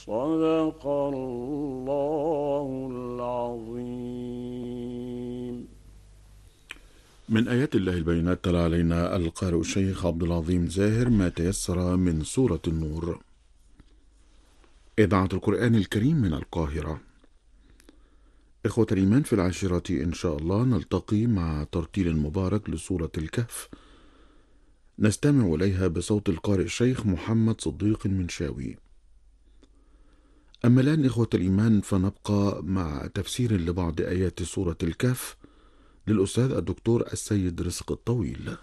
صدق الله العظيم. من آيات الله البينات تلا علينا القارئ الشيخ عبد العظيم زاهر ما تيسر من سورة النور. إذاعة القرآن الكريم من القاهرة. إخوة الإيمان، في العاشرة إن شاء الله نلتقي مع ترتيل مبارك لسورة الكهف، نستمع إليها بصوت القارئ الشيخ محمد صديق المنشاوي. أما الآن إخوة الإيمان فنبقى مع تفسير لبعض آيات سورة الكهف للأستاذ الدكتور السيد رزق الطويل.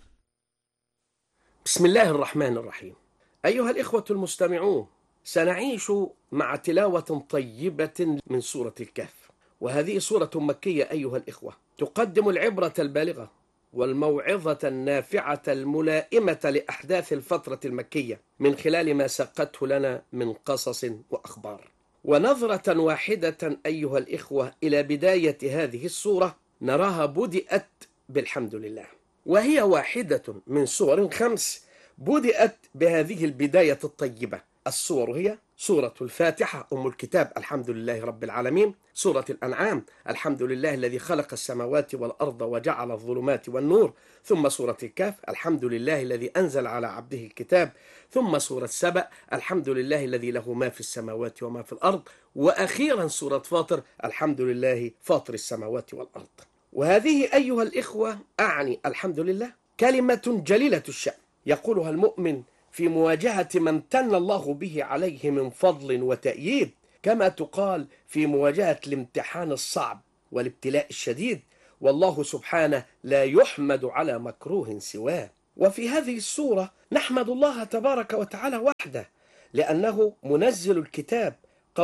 بسم الله الرحمن الرحيم. أيها الإخوة المستمعون، سنعيش مع تلاوة طيبة من سورة الكهف، وهذه سورة مكية أيها الإخوة، تقدم العبرة البالغة والموعظة النافعة الملائمة لأحداث الفترة المكية من خلال ما سقته لنا من قصص وأخبار. ونظرة واحدة أيها الإخوة إلى بداية هذه السورة نراها بدأت بالحمد لله، وهي واحدة من سور 5 بدأت بهذه البداية الطيبة. السور هي سورة الفاتحة أم الكتاب الحمد لله رب العالمين، سورة الأنعام الحمد لله الذي خلق السماوات والأرض وجعل الظلمات والنور، ثم سورة الكهف الحمد لله الذي أنزل على عبده الكتاب، ثم سورة سبأ الحمد لله الذي له ما في السماوات وما في الأرض، وأخيرا سورة فاطر الحمد لله فاطر السماوات والأرض. وهذه أيها الإخوة أعني الحمد لله كلمة جليلة الشأن يقولها المؤمن في مواجهة من امتن الله به عليه من فضل وتأييد، كما تقال في مواجهة الامتحان الصعب والابتلاء الشديد، والله سبحانه لا يحمد على مكروه سواه. وفي هذه السورة نحمد الله تبارك وتعالى وحده، لأنه منزل الكتاب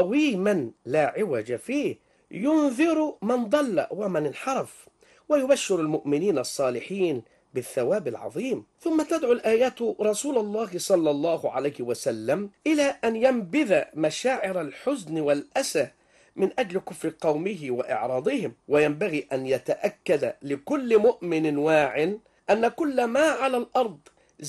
قويما لا عوج فيه، ينذر من ضل ومن انحرف، ويبشر المؤمنين الصالحين بالثواب العظيم. ثم تدعو الآيات رسول الله صلى الله عليه وسلم إلى أن ينبذ مشاعر الحزن والأسى من أجل كفر قومه وإعراضهم، وينبغي أن يتأكد لكل مؤمن واع أن كل ما على الأرض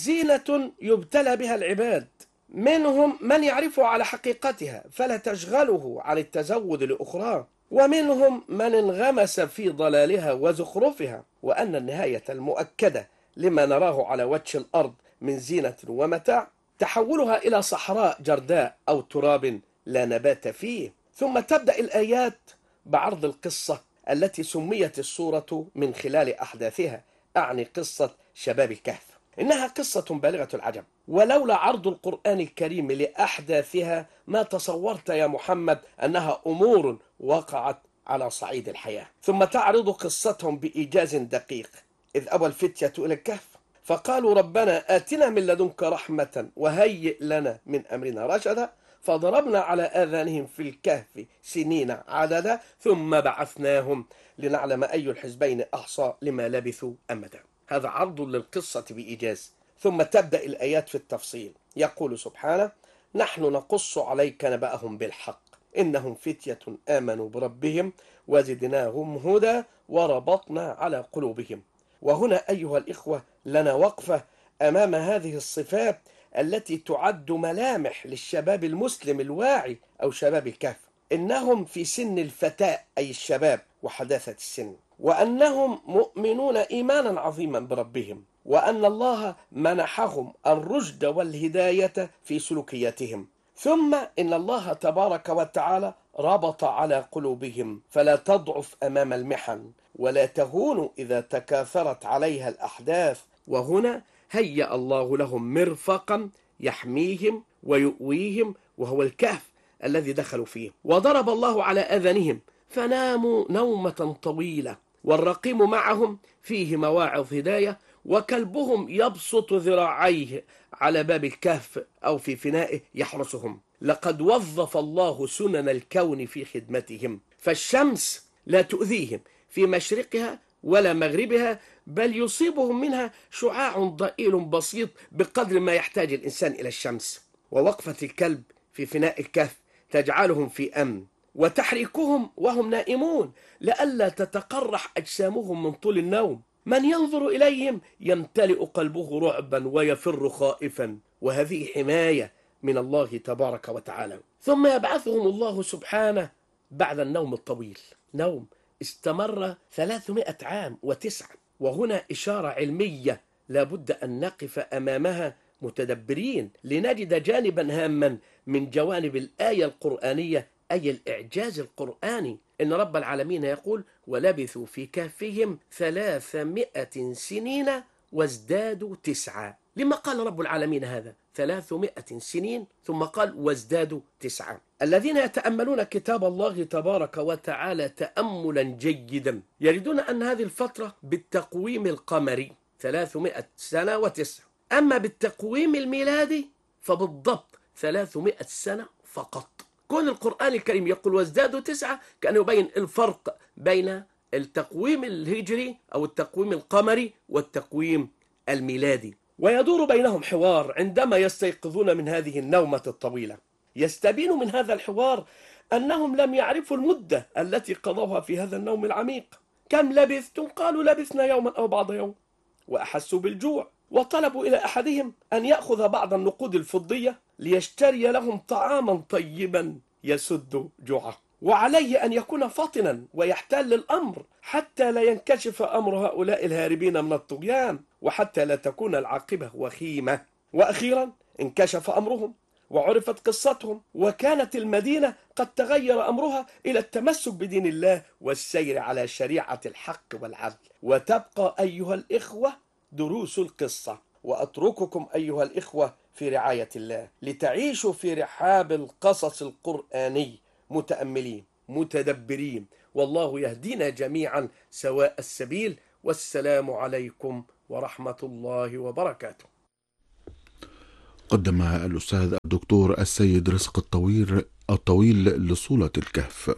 زينة يبتلى بها العباد، منهم من يعرف على حقيقتها فلا تشغله عن التزود لأخرى، ومنهم من انغمس في ضلالها وزخرفها، وأن النهاية المؤكدة لما نراه على وجه الأرض من زينة ومتاع تحولها إلى صحراء جرداء أو تراب لا نبات فيه. ثم تبدأ الآيات بعرض القصة التي سميت السورة من خلال أحداثها، أعني قصة شباب الكهف. إنها قصة بالغة العجب، ولولا عرض القرآن الكريم لأحداثها ما تصورت يا محمد أنها أمور وقعت على صعيد الحياة. ثم تعرض قصتهم بإيجاز دقيق، إذ أوى الفتية إلى الكهف فقالوا ربنا آتنا من لدنك رحمة وهيئ لنا من أمرنا رشدا، فضربنا على آذانهم في الكهف سنين عددا ثم بعثناهم لنعلم أي الحزبين أحصى لما لبثوا أمدا. هذا عرض للقصة بإيجاز. ثم تبدأ الآيات في التفصيل، يقول سبحانه نحن نقص عليك نبأهم بالحق إنهم فتية آمنوا بربهم وزدناهم هدى وربطنا على قلوبهم. وهنا أيها الإخوة لنا وقفة أمام هذه الصفات التي تعد ملامح للشباب المسلم الواعي أو شباب الكهف. إنهم في سن الفتاة أي الشباب وحداثة السن، وأنهم مؤمنون إيمانا عظيما بربهم، وأن الله منحهم الرشد والهداية في سلوكياتهم. ثم إن الله تبارك وتعالى ربط على قلوبهم فلا تضعف أمام المحن ولا تهون إذا تكاثرت عليها الأحداث. وهنا هيأ الله لهم مرفقا يحميهم ويؤويهم، وهو الكهف الذي دخلوا فيه، وضرب الله على أذنهم فناموا نومة طويلة، والرقيم معهم فيه مواعظ هداية، وكلبهم يبسط ذراعيه على باب الكهف أو في فنائه يحرسهم. لقد وظف الله سنن الكون في خدمتهم، فالشمس لا تؤذيهم في مشرقها ولا مغربها، بل يصيبهم منها شعاع ضئيل بسيط بقدر ما يحتاج الإنسان إلى الشمس. ووقفة الكلب في فناء الكهف تجعلهم في أمن، وتحريكهم وهم نائمون لئلا تتقرح أجسامهم من طول النوم. من ينظر إليهم يمتلئ قلبه رعبا ويفر خائفا، وهذه حماية من الله تبارك وتعالى. ثم يبعثهم الله سبحانه بعد النوم الطويل، نوم استمر 300 عام و9. وهنا إشارة علمية لا بد أن نقف أمامها متدبرين لنجد جانبا هاما من جوانب الآية القرآنية، أي الإعجاز القرآني. إن رب العالمين يقول: ولبثوا في كهفهم 300 سنين وازدادوا 9. لما قال رب العالمين هذا 300 سنين ثم قال وازدادوا 9؟ الذين يتأملون كتاب الله تبارك وتعالى تأملا جيدا يجدون أن هذه الفترة بالتقويم القمري 300 سنة و9، أما بالتقويم الميلادي فبالضبط 300 سنة فقط. كون القرآن الكريم يقول وازدادوا 9، كان يبين الفرق بين التقويم الهجري أو التقويم القمري والتقويم الميلادي، ويدور بينهم حوار عندما يستيقظون من هذه النومة الطويلة. يستبين من هذا الحوار أنهم لم يعرفوا المدة التي قضوها في هذا النوم العميق. كم لبثتم؟ قالوا لبثنا يوما أو بعض يوم. وأحسوا بالجوع وطلبوا إلى أحدهم أن يأخذ بعض النقود الفضية ليشتري لهم طعاما طيبا يسد جوعه، وعليه أن يكون فطنا ويحتال الأمر حتى لا ينكشف أمر هؤلاء الهاربين من الطغيان، وحتى لا تكون العاقبة وخيمة. وأخيرا انكشف أمرهم وعرفت قصتهم، وكانت المدينة قد تغير أمرها إلى التمسك بدين الله والسير على شريعة الحق والعدل. وتبقى أيها الإخوة دروس القصة، وأترككم أيها الإخوة في رعاية الله لتعيشوا في رحاب القصص القرآني متأملين متدبرين، والله يهدينا جميعا سواء السبيل. والسلام عليكم ورحمة الله وبركاته. قدم الأستاذ الدكتور السيد رزق الطويل لصورة الكهف.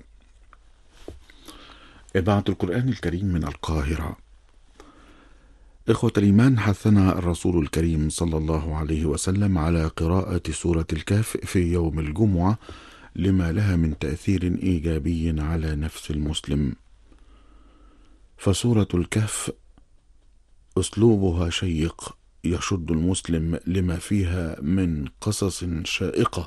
إذاعة القرآن الكريم من القاهرة. إخوة الإيمان، حثنا الرسول الكريم صلى الله عليه وسلم على قراءة سورة الكهف في يوم الجمعة لما لها من تأثير إيجابي على نفس المسلم. فسورة الكهف أسلوبها شيق يشد المسلم لما فيها من قصص شائقة.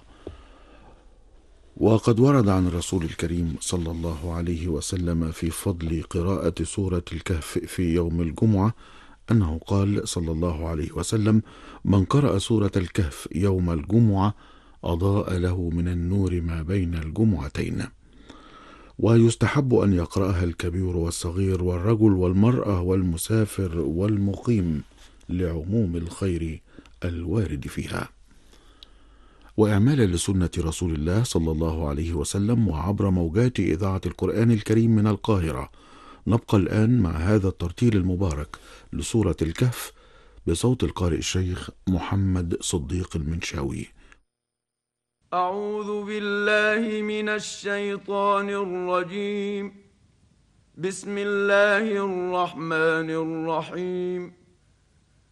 وقد ورد عن الرسول الكريم صلى الله عليه وسلم في فضل قراءة سورة الكهف في يوم الجمعة أنه قال صلى الله عليه وسلم: من قرأ سورة الكهف يوم الجمعة أضاء له من النور ما بين الجمعتين. ويستحب أن يقرأها الكبير والصغير والرجل والمرأة والمسافر والمقيم لعموم الخير الوارد فيها. وإعمالا لسنة رسول الله صلى الله عليه وسلم وعبر موجات إذاعة القرآن الكريم من القاهرة، نبقى الآن مع هذا الترتيل المبارك لسورة الكهف بصوت القارئ الشيخ محمد صديق المنشاوي. أعوذ بالله من الشيطان الرجيم. بسم الله الرحمن الرحيم.